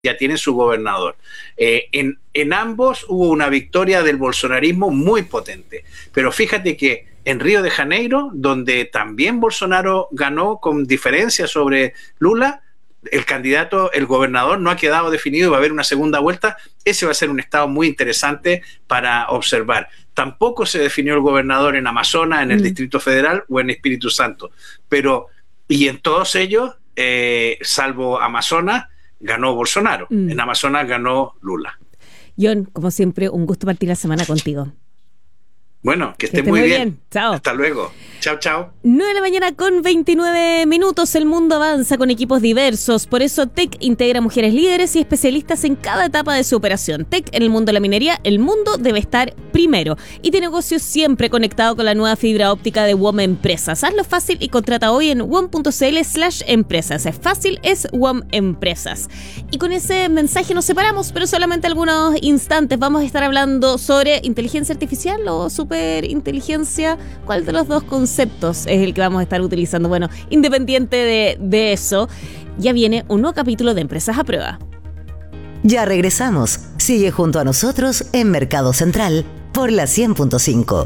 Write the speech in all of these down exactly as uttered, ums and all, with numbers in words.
ya tiene su gobernador. Eh, en, en ambos hubo una victoria del bolsonarismo muy potente, pero fíjate que en Río de Janeiro, donde también Bolsonaro ganó con diferencia sobre Lula, el candidato, el gobernador no ha quedado definido y va a haber una segunda vuelta. Ese va a ser un estado muy interesante para observar. Tampoco se definió el gobernador en Amazonas, en el mm. Distrito Federal o en Espíritu Santo, pero y en todos ellos, eh, salvo Amazonas, ganó Bolsonaro. Mm. En Amazonas ganó Lula. John, como siempre, un gusto partir la semana contigo. Bueno, que esté, que esté muy, muy bien. bien. Chao. Hasta luego. Chao, chao. nueve de la mañana con veintinueve minutos. El mundo avanza con equipos diversos. Por eso T E C integra mujeres líderes y especialistas en cada etapa de su operación. T E C en el mundo de la minería, el mundo debe estar primero. Y de negocios siempre conectado con la nueva fibra óptica de W O M Empresas. Hazlo fácil y contrata hoy en wom.cl slash empresas. Es fácil, es W O M Empresas. Y con ese mensaje nos separamos, pero solamente algunos instantes. Vamos a estar hablando sobre inteligencia artificial o superinteligencia. ¿Cuál de los dos conceptos es el que vamos a estar utilizando? Bueno, independiente de, de eso, ya viene un nuevo capítulo de Empresas a Prueba. Ya regresamos. Sigue junto a nosotros en Mercado Central por la cien punto cinco.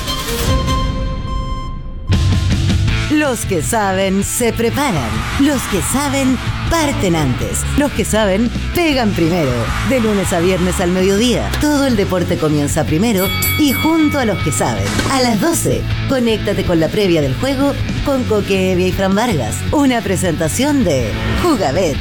Los que saben se preparan. Los que saben parten antes. Los que saben pegan primero. De lunes a viernes al mediodía. Todo el deporte comienza primero y junto a los que saben. A las doce, conéctate con la previa del juego con Coque Evia y Fran Vargas. Una presentación de Jugabet.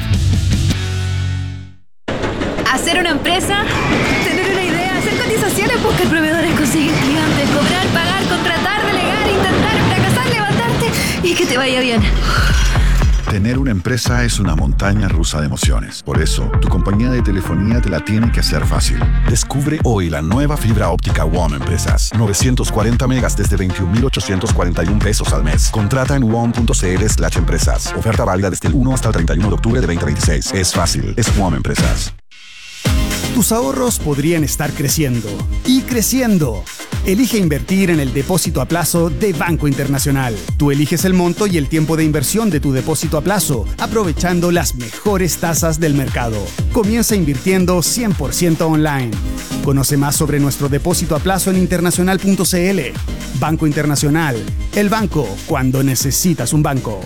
Hacer una empresa, tener una idea, hacer cotizaciones, buscar proveedores, conseguir clientes, cobrar, pagar, contratar, delegar, intentar, fracasar, levantarte y que te vaya bien. Tener una empresa es una montaña rusa de emociones. Por eso, tu compañía de telefonía te la tiene que hacer fácil. Descubre hoy la nueva fibra óptica W O M Empresas. novecientos cuarenta megas desde veintiún mil ochocientos cuarenta y uno pesos al mes. Contrata en wom.cl slash empresas. Oferta válida desde el uno hasta el treinta y uno de octubre de veinte veintiséis. Es fácil, es W O M Empresas. Tus ahorros podrían estar creciendo y creciendo. Elige invertir en el depósito a plazo de Banco Internacional. Tú eliges el monto y el tiempo de inversión de tu depósito a plazo, aprovechando las mejores tasas del mercado. Comienza invirtiendo cien por ciento online. Conoce más sobre nuestro depósito a plazo en internacional punto c l. Banco Internacional, el banco cuando necesitas un banco.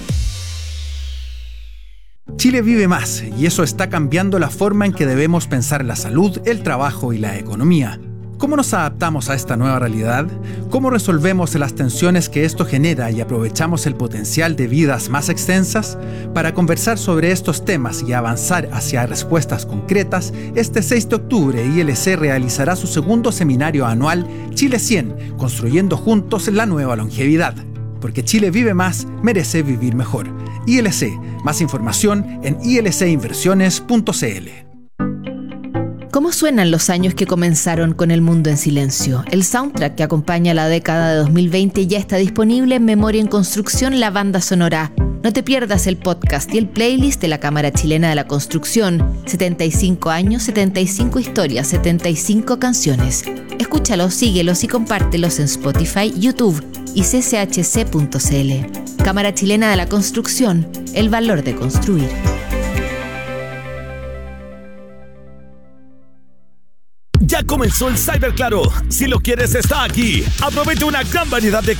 Chile vive más y eso está cambiando la forma en que debemos pensar la salud, el trabajo y la economía. ¿Cómo nos adaptamos a esta nueva realidad? ¿Cómo resolvemos las tensiones que esto genera y aprovechamos el potencial de vidas más extensas? Para conversar sobre estos temas y avanzar hacia respuestas concretas, este seis de octubre I L C realizará su segundo seminario anual Chile cien, construyendo juntos la nueva longevidad. Porque Chile vive más, merece vivir mejor. I L C, más información en i l c inversiones punto c l. ¿Cómo suenan los años que comenzaron con El Mundo en Silencio? El soundtrack que acompaña la década de dos mil veinte ya está disponible en Memoria en Construcción, la banda sonora. No te pierdas el podcast y el playlist de la Cámara Chilena de la Construcción. setenta y cinco años, setenta y cinco historias, setenta y cinco canciones. Escúchalos, síguelos y compártelos en Spotify, YouTube y c c h c punto c l. Cámara Chilena de la Construcción, el valor de construir. Ya comenzó el Cyber Claro. Si lo quieres, está aquí. Aprovecha una gran variedad de